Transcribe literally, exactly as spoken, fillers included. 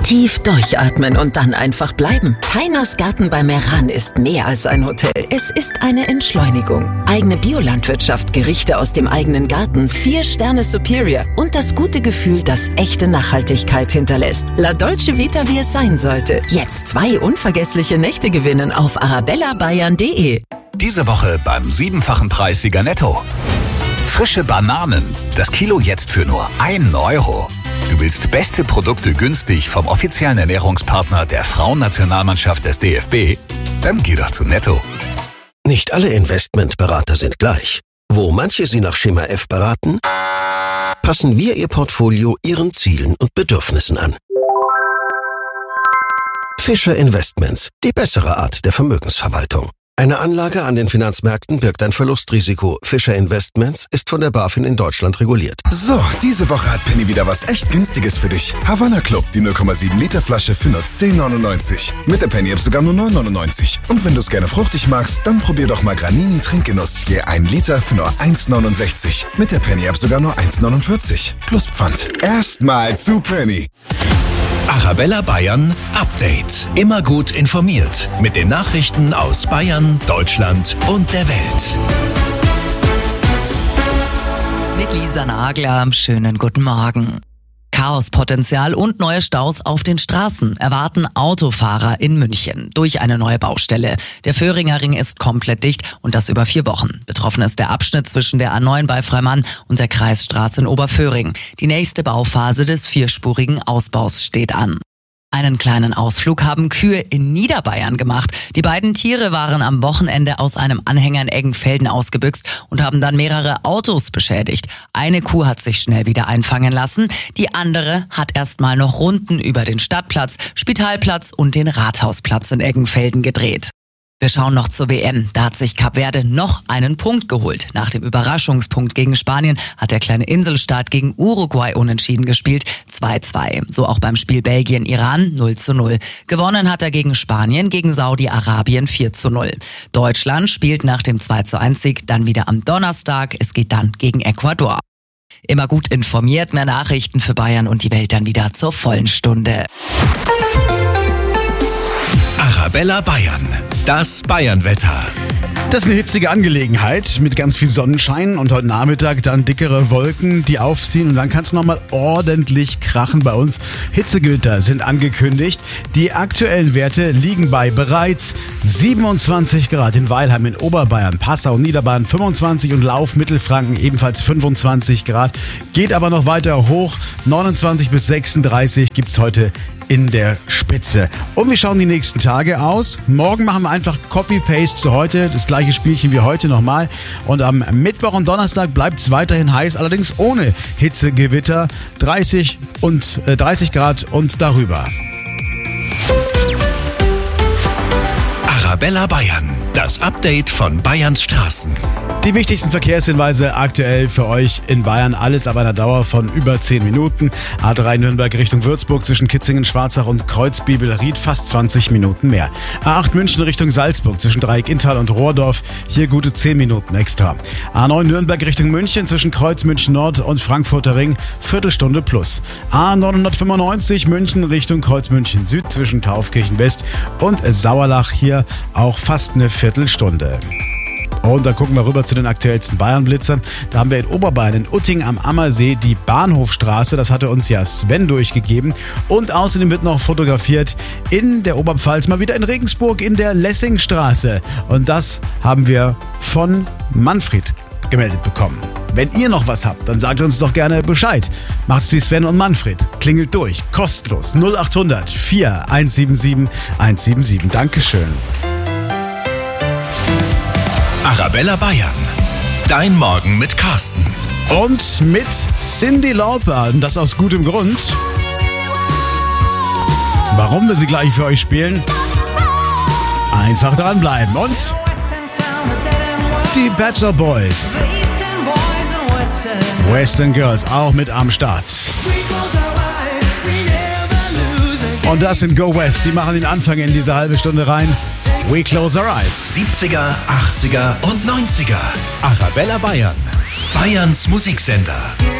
Tief durchatmen und dann einfach bleiben. Tainas Garten bei Meran ist mehr als ein Hotel. Es ist eine Entschleunigung. Eigene Biolandwirtschaft, Gerichte aus dem eigenen Garten, vier Sterne Superior und das gute Gefühl, das echte Nachhaltigkeit hinterlässt. La Dolce Vita, wie es sein sollte. Jetzt zwei unvergessliche Nächte gewinnen auf arabella bayern punkt de. Diese Woche beim siebenfachen Preissieger Netto. Frische Bananen. Das Kilo jetzt für nur einen Euro. Du willst beste Produkte günstig vom offiziellen Ernährungspartner der Frauennationalmannschaft des D F B? Dann geh doch zu Netto. Nicht alle Investmentberater sind gleich. Wo manche Sie nach Schema F beraten, passen wir Ihr Portfolio Ihren Zielen und Bedürfnissen an. Fischer Investments, die bessere Art der Vermögensverwaltung. Eine Anlage an den Finanzmärkten birgt ein Verlustrisiko. Fischer Investments ist von der BaFin in Deutschland reguliert. So, diese Woche hat Penny wieder was echt Günstiges für dich. Havanna Club, die null Komma sieben Liter Flasche für nur zehn neunundneunzig. Mit der Penny App sogar nur neun neunundneunzig. Und wenn du es gerne fruchtig magst, dann probier doch mal Granini Trinkgenuss. Je ein Liter für nur eins neunundsechzig. Mit der Penny App sogar nur eins neunundvierzig. Plus Pfand. Erstmal zu Penny. Arabella Bayern Update. Immer gut informiert mit den Nachrichten aus Bayern, Deutschland und der Welt. Mit Lisa Nagler, schönen guten Morgen. Chaospotenzial und neue Staus auf den Straßen erwarten Autofahrer in München durch eine neue Baustelle. Der Föhringer Ring ist komplett dicht und das über vier Wochen. Betroffen ist der Abschnitt zwischen der A neun bei Freimann und der Kreisstraße in Oberföhring. Die nächste Bauphase des vierspurigen Ausbaus steht an. Einen kleinen Ausflug haben Kühe in Niederbayern gemacht. Die beiden Tiere waren am Wochenende aus einem Anhänger in Eggenfelden ausgebüxt und haben dann mehrere Autos beschädigt. Eine Kuh hat sich schnell wieder einfangen lassen. Die andere hat erstmal noch Runden über den Stadtplatz, Spitalplatz und den Rathausplatz in Eggenfelden gedreht. Wir schauen noch zur W M. Da hat sich Kap Verde noch einen Punkt geholt. Nach dem Überraschungspunkt gegen Spanien hat der kleine Inselstaat gegen Uruguay unentschieden gespielt. zwei zwei. So auch beim Spiel Belgien-Iran null zu null. Gewonnen hat er gegen Spanien, gegen Saudi-Arabien vier zu null. Deutschland spielt nach dem zwei zu eins Sieg dann wieder am Donnerstag. Es geht dann gegen Ecuador. Immer gut informiert, mehr Nachrichten für Bayern und die Welt dann wieder zur vollen Stunde. Arabella Bayern. Das Bayernwetter. Das ist eine hitzige Angelegenheit mit ganz viel Sonnenschein und heute Nachmittag dann dickere Wolken, die aufziehen und dann kann es nochmal ordentlich krachen bei uns. Hitzegewitter sind angekündigt. Die aktuellen Werte liegen bei bereits siebenundzwanzig Grad in Weilheim in Oberbayern, Passau, Niederbayern fünfundzwanzig und Lauf, Mittelfranken ebenfalls fünfundzwanzig Grad. Geht aber noch weiter hoch. neunundzwanzig bis sechsunddreißig gibt es heute in der Spitze. Und wie schauen die nächsten Tage aus? Morgen machen wir einfach Copy-Paste zu heute. Das gleiche Spielchen wie heute nochmal. Und am Mittwoch und Donnerstag bleibt es weiterhin heiß, allerdings ohne Hitzegewitter. dreißig und äh, dreißig Grad und darüber. Arabella Bayern. Das Update von Bayerns Straßen. Die wichtigsten Verkehrshinweise aktuell für euch in Bayern. Alles ab einer Dauer von über zehn Minuten. A drei Nürnberg Richtung Würzburg zwischen Kitzingen, Schwarzach und Kreuzbibelried fast zwanzig Minuten mehr. A acht München Richtung Salzburg zwischen Dreieck Inntal und Rohrdorf. Hier gute zehn Minuten extra. A neun Nürnberg Richtung München zwischen Kreuz München Nord und Frankfurter Ring. Viertelstunde plus. A neunhundertfünfundneunzig München Richtung Kreuz München Süd zwischen Taufkirchen West und Sauerlach. Hier auch fast eine Viertelstunde. Und da gucken wir rüber zu den aktuellsten Bayern-Blitzern. Da haben wir in Oberbayern, in Utting am Ammersee, die Bahnhofstraße. Das hatte uns ja Sven durchgegeben. Und außerdem wird noch fotografiert in der Oberpfalz, mal wieder in Regensburg, in der Lessingstraße. Und das haben wir von Manfred gemeldet bekommen. Wenn ihr noch was habt, dann sagt uns doch gerne Bescheid. Macht's wie Sven und Manfred. Klingelt durch. Kostenlos. null achthundert vier eins sieben sieben eins sieben sieben. Dankeschön. Arabella Bayern. Dein Morgen mit Carsten. Und mit Cyndi Lauper. Und das aus gutem Grund. Warum wir sie gleich für euch spielen? Einfach dranbleiben. Und die Bachelor Boys. Western Girls auch mit am Start. Und das sind Go West. Die machen den Anfang in diese halbe Stunde rein. We Close Our Eyes. siebziger, achtziger und neunziger. Arabella Bayern. Bayerns Musiksender.